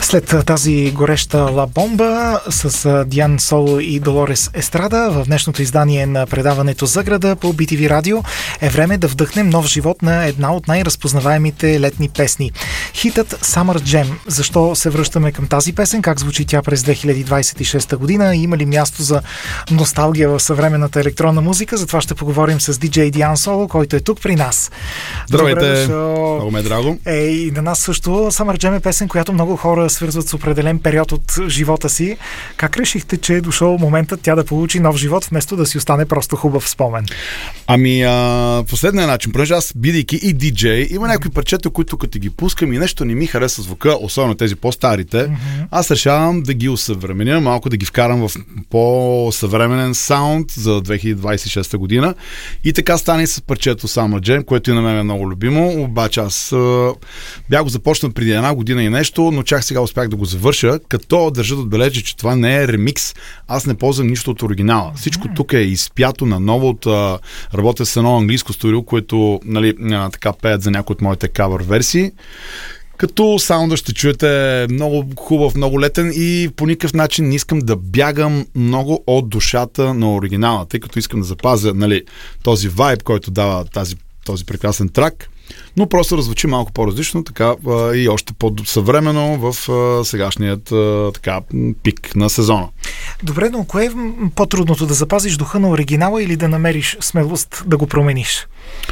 След тази гореща Ла Бомба с Диан Соло и Долорес Естрада в днешното издание на предаването За града по BTV Радио е време да вдъхнем нов живот на една от най-разпознаваемите летни песни. Хитът Summer Jam. Защо се връщаме към тази песен? Как звучи тя през 2026 година? Има ли място за носталгия в съвременната електронна музика? За това ще поговорим с диджей Диан Соло, който е тук при нас. Здравейте! Много ме е драго. И на нас също Summer Jam е песен, която много хора свързват с определен период от живота си. Как решихте, че е дошъл моментът тя да получи нов живот, вместо да си остане просто хубав спомен? Последния начин, понеже аз, бидейки и диджей, има някои парчета, които като ги пускам и нещо не ми хареса звука, особено тези по-старите, аз решавам да ги усъвременя, малко да ги вкарам в по-съвременен саунд за 2026 година. И така стане и с парчето Summer Jam, което и на мен е много любимо, обаче аз бях го започнал преди една година и нещо, но чак сега успях да го завърша, като държа да отбележа, че това не е ремикс. Аз не ползвам нищо от оригинала. Всичко тук е изпято на ново от работя с едно английско студио, което така пеят за някои от моите кавър версии. Като саунда ще чуете много хубав, много летен и по никакъв начин не искам да бягам много от душата на оригинала, тъй като искам да запазя този вайб, който дава този прекрасен трак, но просто раззвучи малко по-различно, така и още по-съвременно в сегашният пик на сезона. Добре, но кое е по-трудното? Да запазиш духа на оригинала или да намериш смелост да го промениш?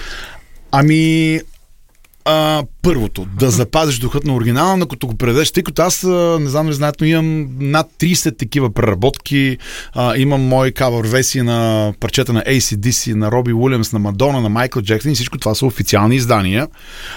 Първото, да запазиш духът на оригинала, но като го предадеш, тъй като аз, не знам ли знаете, но имам над 30 такива преработки, имам мои кавър версии на парчета на AC/DC, на Роби Уилямс, на Мадона, на Майкъл Джексън и всичко това са официални издания,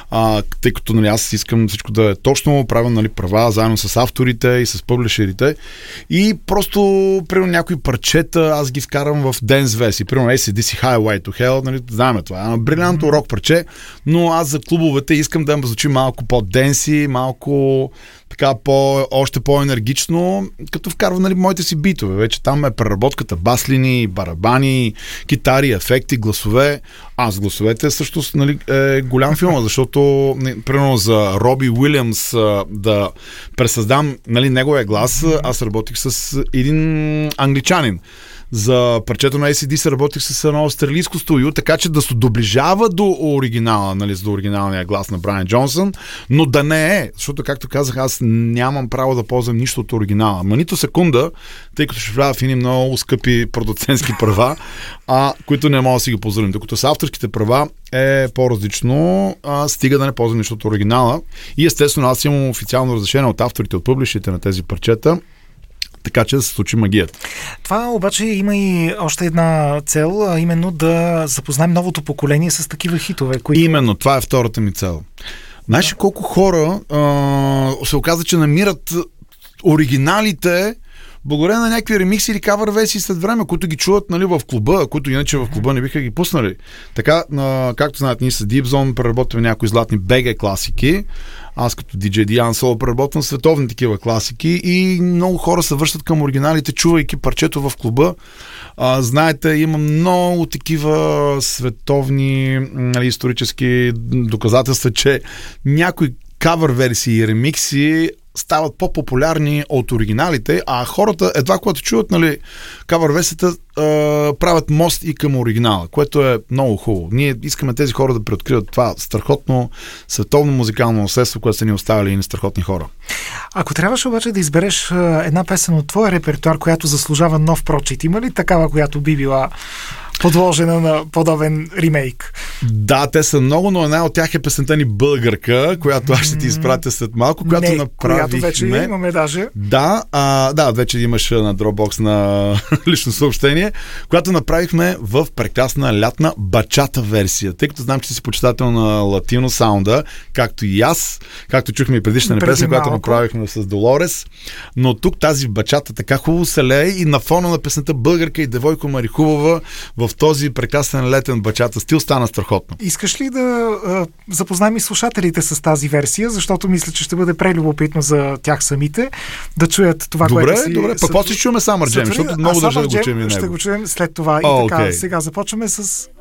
тъй като аз искам всичко да е точно, правя права заедно с авторите и с пъблишерите и просто, примерно някои парчета аз ги вкарам в денс версии, примерно AC/DC Highway to Hell, знаем това, брилянтно рок парче, но аз за клубовете искам да звучи малко по-денси, малко така още по-енергично, като вкарва моите си битове. Вече там е преработката, баслини, барабани, китари, ефекти, гласове. Аз гласовете също е голям филм, защото примерно за Роби Уилямс да пресъздам неговия глас, аз работих с един англичанин. За парчето на AC/DC работих с едно австралийско студио, така че да се доближава до оригинала, до оригиналния глас на Брайан Джонсън, но да не е, защото, както казах, аз нямам право да ползвам нищо от оригинала. Нито секунда, тъй като ще вляза в едни много скъпи продуцентски права, които не мога да си ги позволим. Докато с авторските права е по-различно, стига да не ползвам нищо от оригинала. И естествено, аз имам официално разрешение от авторите, от пъблишерите на тези парчета, така че да се случи магията. Това обаче има и още една цел, а именно да запознаем новото поколение с такива хитове. Именно, това е втората ми цел. Знаеш колко хора се оказа, че намират оригиналите благодарение на някакви ремикси или кавър версии след време, които ги чуват в клуба, които иначе в клуба не биха ги пуснали. Така, както знаете, ние с Deep Zone преработваме някои златни БГ класики. Аз като диджей Диан Соло преработвам световни такива класики и много хора се връщат към оригиналите, чувайки парчето в клуба. Знаете, има много такива световни исторически доказателства, че някои кавър версии и ремикси стават по-популярни от оригиналите, а хората едва когато чуват кавър версията, правят мост и към оригинала, което е много хубаво. Ние искаме тези хора да преоткриват това страхотно световно музикално наследство, което са ни оставили и страхотни хора. Ако трябваше обаче да избереш една песен от твоя репертуар, която заслужава нов прочит, има ли такава, която би била подложена на подобен ремейк? Да, те са много, но една от тях е песента ни Българка, която аз ще ти изпратя след малко, която направихме. Която вече имаме даже. Да, вече имаш на Dropbox на лично съобщение, която направихме в прекрасна лятна бачата версия. Тъй като знам, че си почитател на латино саунда, както и аз, както чухме и предишна песен, която направихме с Долорес, но тук тази бачата така хубаво се лее и на фона на песента Българка и Девойко Марихубова в този прекрасен летен бачата стил стана страхотно. Искаш ли да запознаем и слушателите с тази версия, защото мисля, че ще бъде прелюбопитно за тях самите да чуят това, което си... Добре, после ще чуем Summer Jam, защото много държа да го чуем и него. Ще го чуем след това. И така, сега започваме с